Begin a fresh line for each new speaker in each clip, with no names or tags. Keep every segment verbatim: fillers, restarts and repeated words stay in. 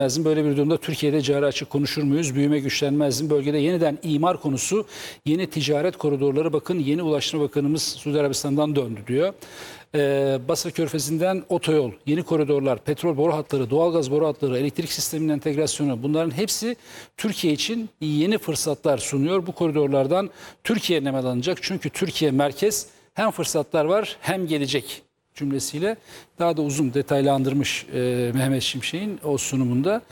lazım. Böyle bir durumda Türkiye'de cari açık konuşur muyuz? Büyüme güçlenmez mi? Bölgede yeniden imar konusu, yeni ticaret koridorları, bakın yeni Ulaştırma Bakanımız Suudi Arabistan'dan döndü diyor. Ee, Basra Körfezi'nden otoyol, yeni koridorlar, petrol boru hatları, doğalgaz boru hatları, elektrik sisteminin entegrasyonu, bunların hepsi Türkiye için yeni fırsatlar sunuyor. Bu koridorlardan Türkiye nemalanacak. Çünkü Türkiye merkez, hem fırsatlar var hem gelecek cümlesiyle daha da uzun detaylandırmış e, Mehmet Şimşek'in o sunumunda.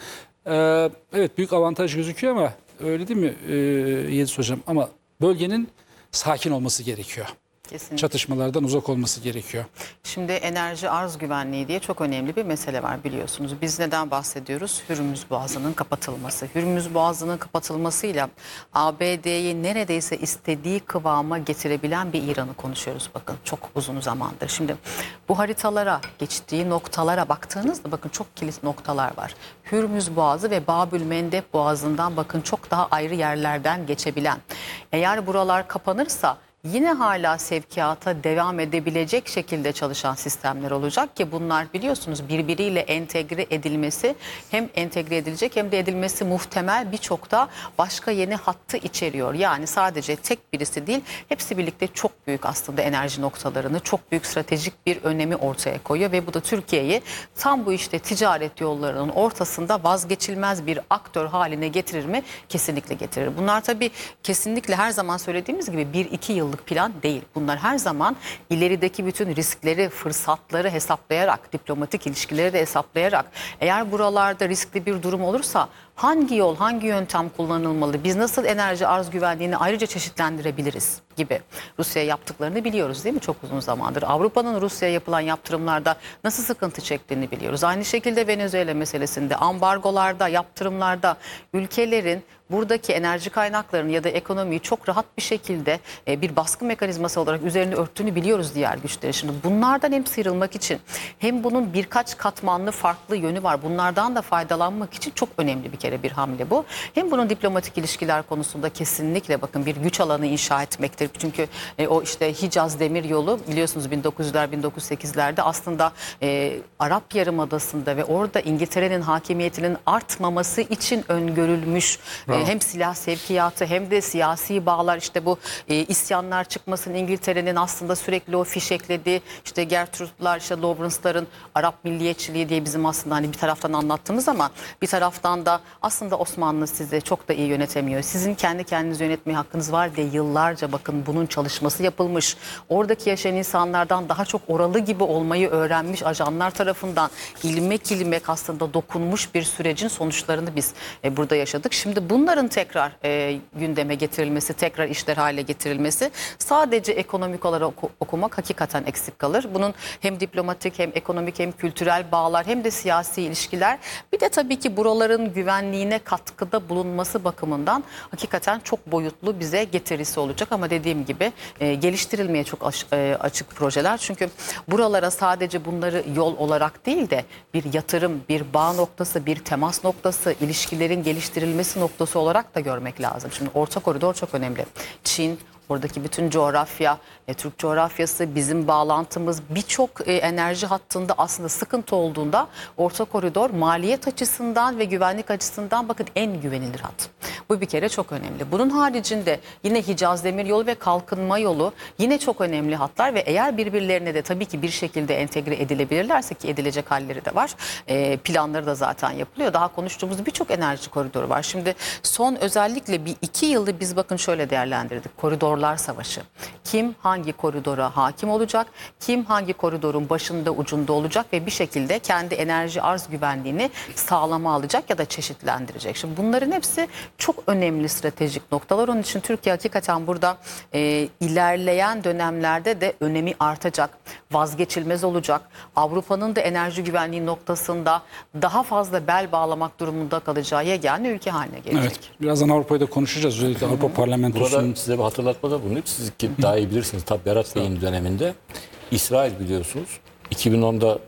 E, evet, büyük avantaj gözüküyor ama öyle değil mi e, Yediz Hocam? Ama bölgenin sakin olması gerekiyor.
Kesinlikle.
Çatışmalardan uzak olması gerekiyor.
Şimdi enerji arz güvenliği diye çok önemli bir mesele var biliyorsunuz. Biz neden bahsediyoruz? Hürmüz Boğazı'nın kapatılması. Hürmüz Boğazı'nın kapatılmasıyla A B D'yi neredeyse istediği kıvama getirebilen bir İran'ı konuşuyoruz bakın çok uzun zamandır. Şimdi bu haritalara, geçtiği noktalara baktığınızda bakın çok kilit noktalar var. Hürmüz Boğazı ve Babül Mendeb Boğazı'ndan bakın çok daha ayrı yerlerden geçebilen. Eğer buralar kapanırsa yine hala sevkiyata devam edebilecek şekilde çalışan sistemler olacak ki bunlar biliyorsunuz birbiriyle entegre edilmesi, hem entegre edilecek hem de edilmesi muhtemel birçok da başka yeni hattı içeriyor. Yani sadece tek birisi değil, hepsi birlikte çok büyük aslında enerji noktalarını, çok büyük stratejik bir önemi ortaya koyuyor ve bu da Türkiye'yi tam bu işte ticaret yollarının ortasında vazgeçilmez bir aktör haline getirir mi? Kesinlikle getirir. Bunlar tabii kesinlikle her zaman söylediğimiz gibi bir iki yıl plan değil. Bunlar her zaman ilerideki bütün riskleri, fırsatları hesaplayarak, diplomatik ilişkileri de hesaplayarak, eğer buralarda riskli bir durum olursa hangi yol, hangi yöntem kullanılmalı, biz nasıl enerji arz güvenliğini ayrıca çeşitlendirebiliriz gibi Rusya'ya yaptıklarını biliyoruz değil mi çok uzun zamandır. Avrupa'nın Rusya'ya yapılan yaptırımlarda nasıl sıkıntı çektiğini biliyoruz. Aynı şekilde Venezuela meselesinde, ambargolarda, yaptırımlarda ülkelerin buradaki enerji kaynaklarını ya da ekonomiyi çok rahat bir şekilde e, bir baskı mekanizması olarak üzerine örttüğünü biliyoruz diğer güçleri. Şimdi bunlardan hem sıyrılmak için hem bunun birkaç katmanlı farklı yönü var. Bunlardan da faydalanmak için çok önemli bir kere bir hamle bu. Hem bunun diplomatik ilişkiler konusunda kesinlikle bakın bir güç alanı inşa etmektir. Çünkü e, o işte Hicaz Demiryolu biliyorsunuz bin dokuz yüzler bin dokuz yüz sekizlerde aslında e, Arap Yarımadası'nda ve orada İngiltere'nin hakimiyetinin artmaması için öngörülmüş e, hem silah sevkiyatı hem de siyasi bağlar, işte bu e, isyanlar çıkmasın, İngiltere'nin aslında sürekli o fişeklediği işte Gertrude'lar, işte Lawrence'ların Arap milliyetçiliği diye bizim aslında hani bir taraftan anlattığımız ama bir taraftan da aslında Osmanlı sizi çok da iyi yönetemiyor. Sizin kendi kendinizi yönetmeye hakkınız var diye yıllarca bakın bunun çalışması yapılmış. Oradaki yaşayan insanlardan daha çok oralı gibi olmayı öğrenmiş ajanlar tarafından ilmek ilmek aslında dokunmuş bir sürecin sonuçlarını biz e, burada yaşadık. Şimdi bunların tekrar e, gündeme getirilmesi, tekrar işler hale getirilmesi, sadece ekonomik olarak oku, okumak hakikaten eksik kalır. Bunun hem diplomatik hem ekonomik hem kültürel bağlar hem de siyasi ilişkiler, bir de tabii ki buraların güvenliğine katkıda bulunması bakımından hakikaten çok boyutlu bize getirisi olacak. Ama dediğim gibi e, geliştirilmeye çok aş, e, açık projeler. Çünkü buralara sadece bunları yol olarak değil de bir yatırım, bir bağ noktası, bir temas noktası, ilişkilerin geliştirilmesi noktası olarak da görmek lazım. Şimdi Orta Koridor çok önemli. Çin, oradaki bütün coğrafya, e, Türk coğrafyası, bizim bağlantımız, birçok e, enerji hattında aslında sıkıntı olduğunda Orta Koridor maliyet açısından ve güvenlik açısından bakın en güvenilir hat. Bu bir kere çok önemli. Bunun haricinde yine Hicaz Demiryolu ve Kalkınma Yolu yine çok önemli hatlar ve eğer birbirlerine de tabii ki bir şekilde entegre edilebilirlerse, ki edilecek halleri de var. E, planları da zaten yapılıyor. Daha konuştuğumuz birçok enerji koridoru var. Şimdi son özellikle bir iki yılı biz bakın şöyle değerlendirdik. Koridorlar savaşı. Kim hangi koridora hakim olacak? Kim hangi koridorun başında ucunda olacak ve bir şekilde kendi enerji arz güvenliğini sağlama alacak ya da çeşitlendirecek. Şimdi bunların hepsi çok önemli stratejik noktalar. Onun için Türkiye hakikaten burada e, ilerleyen dönemlerde de önemi artacak, vazgeçilmez olacak. Avrupa'nın da enerji güvenliği noktasında daha fazla bel bağlamak durumunda kalacağı yegane ülke haline gelecek.
Evet, birazdan Avrupa'yı da konuşacağız. Özellikle Avrupa Parlamentosu'nun.
Burada size bir hatırlatmada bulunayım. Siz ki daha iyi bilirsiniz. Tabii Berat Bey'in döneminde İsrail biliyorsunuz iki bin onda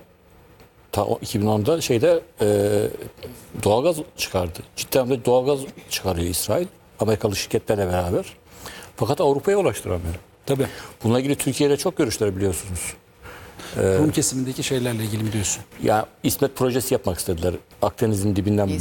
ta iki bin onda şeyde e, doğalgaz çıkardı. Ciddi anlamda doğalgaz çıkarıyor İsrail Amerikalı şirketlerle beraber. Fakat Avrupa'ya ulaştıramıyor.
Tabii.
Bununla ilgili Türkiye ile çok görüşler biliyorsunuz.
Rum kesimindeki şeylerle ilgili mi diyorsun?
Ya İsmet projesi yapmak istediler. Akdeniz'in dibinden